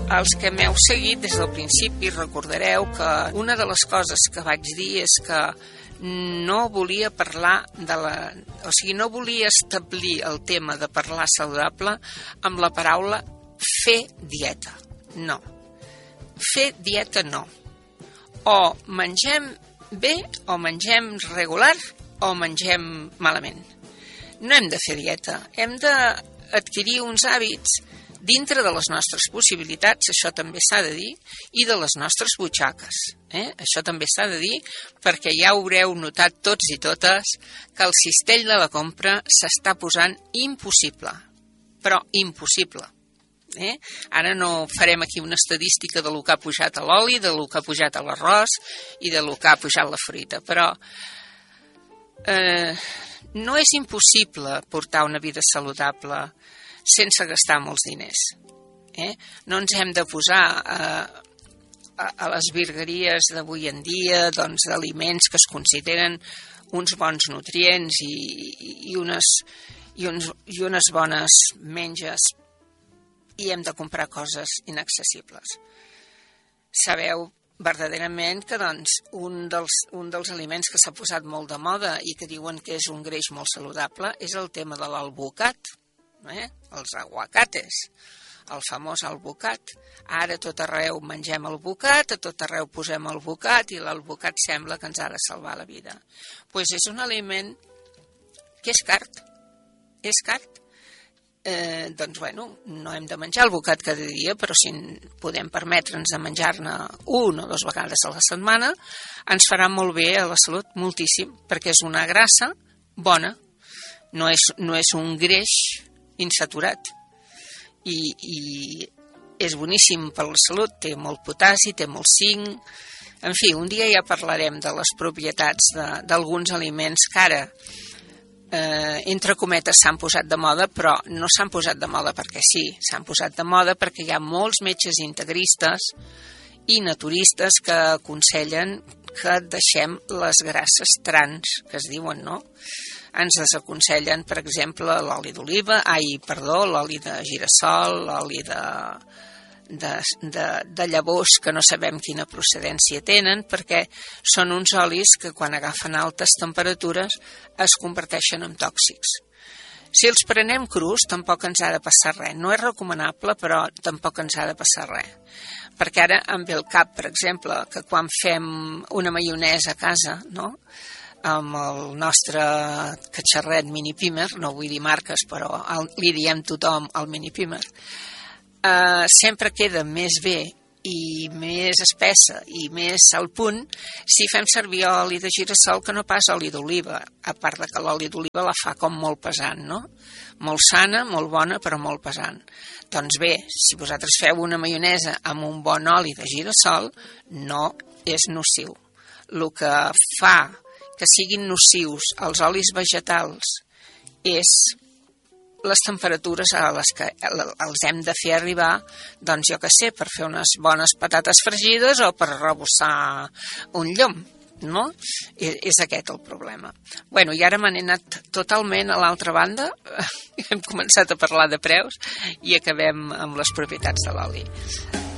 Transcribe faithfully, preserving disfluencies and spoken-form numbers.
els que m'heu seguit des del principi recordareu que una de les coses que vaig dir és que no volia parlar de la... O sigui, no volia establir el tema de parlar saludable amb la paraula fer dieta. No. Fer dieta no. O mengem bé, o mengem regular, o mengem malament. No hem de fer dieta. Hem d'adquirir uns hàbits dintre de les nostres possibilitats, això també s'ha de dir, i de les nostres butxaques. Eh? Això també s'ha de dir perquè ja haureu notat tots i totes que el cistell de la compra s'està posant impossible, però impossible. Eh? Ara no farem aquí una estadística de lo que ha pujat a l'oli, de lo que ha pujat a l'arròs i de lo que ha pujat la fruita, però eh, no és impossible portar una vida saludable sense gastar molts diners. Eh? No ens hem de posar a, a, a les virgueries d'avui en dia, doncs, d'aliments que es consideren uns bons nutrients i, i, unes, i, uns, i unes bones menges, i hem de comprar coses inaccessibles. Sabeu verdaderament que doncs, un, dels, un dels aliments que s'ha posat molt de moda i que diuen que és un greix molt saludable és el tema de l'alvocat. Eh? Els aguacates, el famós alvocat. Ara a tot arreu mengem alvocat, a tot arreu posem alvocat i l'alvocat sembla que ens ha de salvar la vida. Doncs pues és un aliment que és car, és car. Eh, doncs bueno, no hem de menjar alvocat cada dia, però si podem permetre'ns de menjar-ne una o dues vegades a la setmana, ens farà molt bé a la salut, moltíssim, perquè és una grassa bona, no és, no és un greix insaturat i, i és boníssim per la salut, té molt potassi, té molt zinc, en fi, un dia ja parlarem de les propietats d'alguns aliments que ara, eh, entre cometes, s'han posat de moda, però no s'han posat de moda perquè sí, s'han posat de moda perquè hi ha molts metges integristes i naturistes que aconsellen que deixem les grasses trans, que es diuen, no? Ens desaconsellen, per exemple, l'oli d'oliva, ai, perdó, l'oli de girassol, l'oli de, de, de, de llavors que no sabem quina procedència tenen, perquè són uns olis que quan agafen altes temperatures es converteixen en tòxics. Si els prenem crus, tampoc ens ha de passar res. No és recomanable, però tampoc ens ha de passar res. Perquè ara em ve el cap, per exemple, que quan fem una maionesa a casa, no?, amb el nostre catxarret mini pimer, no vull dir marques, però el, li diem tothom el mini pimer, eh, sempre queda més bé i més espessa i més al punt si fem servir oli de girassol que no pas oli d'oliva, a part de que l'oli d'oliva la fa com molt pesant, no? Molt sana, molt bona, però molt pesant. Doncs bé, si vosaltres feu una maionesa amb un bon oli de girassol, no és nociu. El que fa que siguin nocius els olis vegetals és les temperatures a les que els hem de fer arribar, doncs jo què sé, per fer unes bones patates fregides o per arrebossar un llom, no? És aquest el problema. Bueno, i ara m'he anat totalment a l'altra banda, hem començat a parlar de preus i acabem amb les propietats de l'oli.